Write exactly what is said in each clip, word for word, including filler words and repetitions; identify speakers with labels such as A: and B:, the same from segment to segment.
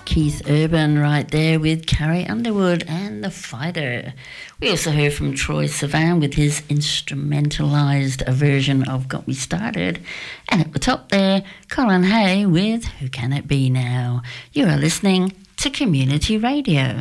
A: Keith Urban right there with Carrie Underwood and The Fighter. We also heard from Troye Sivan with his instrumentalised version of Got Me Started. And at the top there, Colin Hay with Who Can It Be Now? You are listening to Community Radio.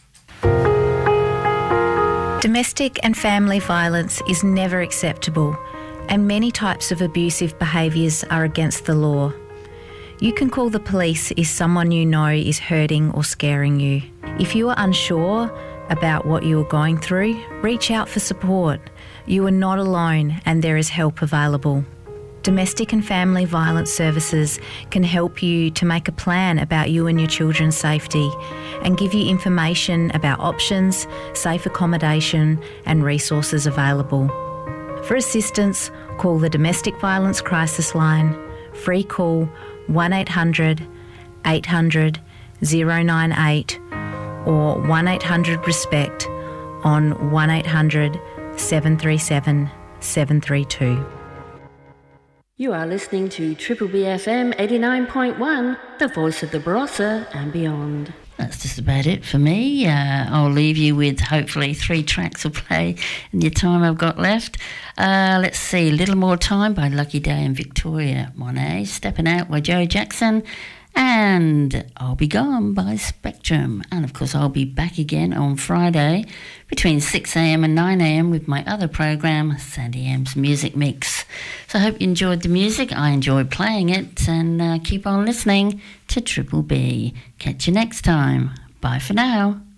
B: Domestic and family violence is never acceptable, and many types of abusive behaviours are against the law. You can call the police if someone you know is hurting or scaring you. If you are unsure about what you are going through, reach out for support. You are not alone and there is help available. Domestic and family violence services can help you to make a plan about you and your children's safety and give you information about options, safe accommodation and resources available. For assistance, call the Domestic Violence Crisis Line. Free call one eight hundred eight hundred oh nine eight or one eight hundred RESPECT on one eight hundred seven three seven seven three two.
A: You are listening to Triple B F M eighty-nine point one, the voice of the Barossa and beyond. That's just about it for me. Uh, I'll leave you with hopefully three tracks to play in the time I've got left. Uh, let's see, Little More Time by Lucky Day and Victoria Monet, Stepping Out by Joe Jackson, and I'll Be Gone by Spectrum. And of course I'll be back again on Friday between six a.m. and nine a.m. with my other program, Sandy M's Music Mix. So I hope you enjoyed the music. I enjoyed playing it, and uh, keep on listening to Triple B. Catch you next time. Bye for now.